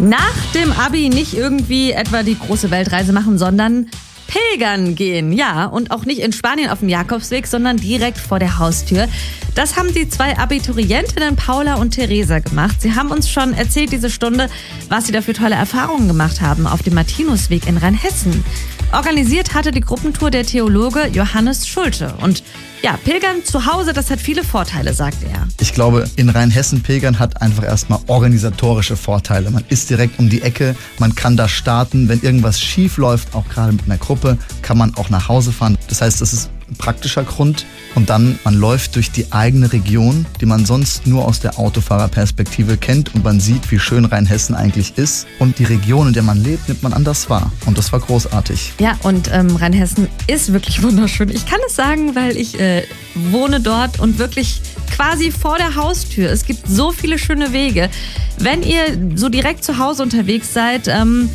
Nach dem Abi nicht irgendwie etwa die große Weltreise machen, sondern pilgern gehen. Ja, und auch nicht in Spanien auf dem Jakobsweg, sondern direkt vor der Haustür. Das haben die zwei Abiturientinnen Paula und Theresa gemacht. Sie haben uns schon erzählt diese Stunde, was sie da für tolle Erfahrungen gemacht haben auf dem Martinusweg in Rheinhessen. Organisiert hatte die Gruppentour der Theologe Johannes Schulte. Und ja, Pilgern zu Hause, das hat viele Vorteile, sagt er. Ich glaube, in Rheinhessen pilgern hat einfach erstmal organisatorische Vorteile. Man ist direkt um die Ecke, man kann da starten. Wenn irgendwas schief läuft, auch gerade mit einer Gruppe, kann man auch nach Hause fahren. Das heißt, das ist ein praktischer Grund. Und dann, man läuft durch die eigene Region, die man sonst nur aus der Autofahrerperspektive kennt. Und man sieht, wie schön Rheinhessen eigentlich ist. Und die Region, in der man lebt, nimmt man anders wahr. Und das war großartig. Ja, und Rheinhessen ist wirklich wunderschön. Ich kann es sagen, weil ich wohne dort und wirklich quasi vor der Haustür. Es gibt so viele schöne Wege. Wenn ihr so direkt zu Hause unterwegs seid,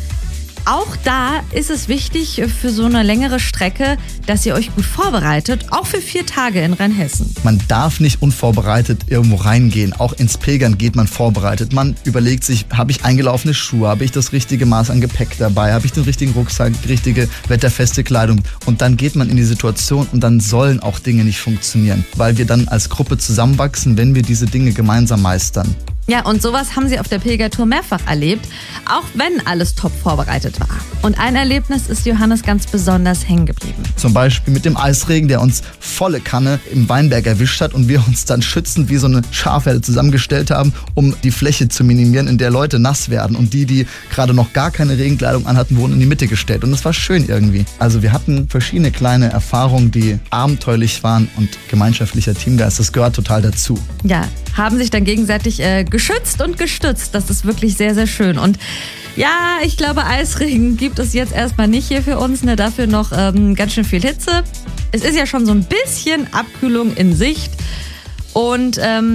auch da ist es wichtig für so eine längere Strecke, dass ihr euch gut vorbereitet, auch für 4 Tage in Rheinhessen. Man darf nicht unvorbereitet irgendwo reingehen. Auch ins Pilgern geht man vorbereitet. Man überlegt sich, habe ich eingelaufene Schuhe, habe ich das richtige Maß an Gepäck dabei, habe ich den richtigen Rucksack, die richtige wetterfeste Kleidung. Und dann geht man in die Situation und dann sollen auch Dinge nicht funktionieren, weil wir dann als Gruppe zusammenwachsen, wenn wir diese Dinge gemeinsam meistern. Ja, und sowas haben sie auf der Pilgertour mehrfach erlebt, auch wenn alles top vorbereitet war. Und ein Erlebnis ist Johannes ganz besonders hängen geblieben. Zum Beispiel mit dem Eisregen, der uns volle Kanne im Weinberg erwischt hat und wir uns dann schützend wie so eine Schafherde zusammengestellt haben, um die Fläche zu minimieren, in der Leute nass werden. Und die gerade noch gar keine Regenkleidung anhatten, wurden in die Mitte gestellt. Und das war schön irgendwie. Also wir hatten verschiedene kleine Erfahrungen, die abenteuerlich waren und gemeinschaftlicher Teamgeist, das gehört total dazu. Ja, haben sich dann gegenseitig geschützt und gestützt. Das ist wirklich sehr, sehr schön. Und ja, ich glaube, Eisregen gibt es jetzt erstmal nicht hier für uns. Ne? Dafür noch ganz schön viel Hitze. Es ist ja schon so ein bisschen Abkühlung in Sicht. Und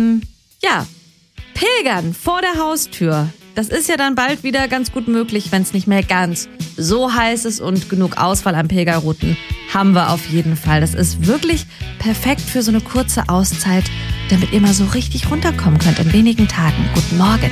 ja, Pilgern vor der Haustür. Das ist ja dann bald wieder ganz gut möglich, wenn es nicht mehr ganz so heiß ist, und genug Auswahl an Pilgerrouten haben wir auf jeden Fall. Das ist wirklich perfekt für so eine kurze Auszeit, damit ihr mal so richtig runterkommen könnt in wenigen Tagen. Guten Morgen.